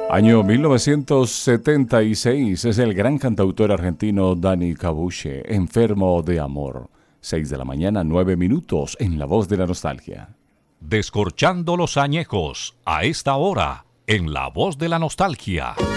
Año 1976 es el gran cantautor argentino Dani Cabuche, Enfermo de Amor. 6 de la mañana, 9 minutos en La Voz de la Nostalgia. Descorchando los añejos a esta hora en La Voz de la Nostalgia.